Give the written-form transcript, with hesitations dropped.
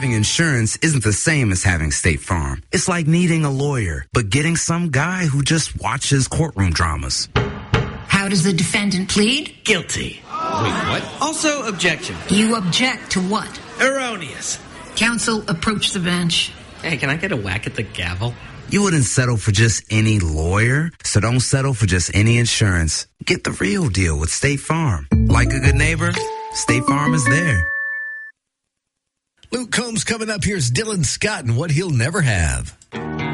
having insurance isn't the same as having State Farm. It's like needing a lawyer, but getting some guy who just watches courtroom dramas. How does the defendant plead? Guilty. Wait, what? Also, objection. You object to what? Erroneous. Counsel, approach the bench. Hey, can I get a whack at the gavel? You wouldn't settle for just any lawyer, so don't settle for just any insurance. Get the real deal with State Farm. Like a good neighbor, State Farm is there. Luke Combs coming up. Here's Dylan Scott and what he'll never have.